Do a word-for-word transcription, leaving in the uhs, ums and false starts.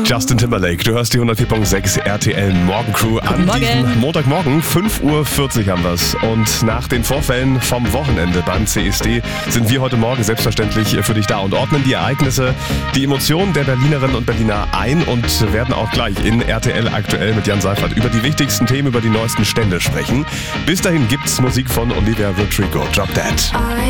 Justin Timberlake, du hörst die hundertvier Komma sechs R T L Morgencrew an Morgen. diesem Montagmorgen, fünf Uhr vierzig haben wir's. Und nach den Vorfällen vom Wochenende beim C S D sind wir heute Morgen selbstverständlich für dich da und ordnen die Ereignisse, die Emotionen der Berlinerinnen und Berliner ein und werden auch gleich in R T L aktuell mit Jan Seifert über die wichtigsten Themen, über die neuesten Stände sprechen. Bis dahin gibt's Musik von Olivia Rodrigo, Drop That.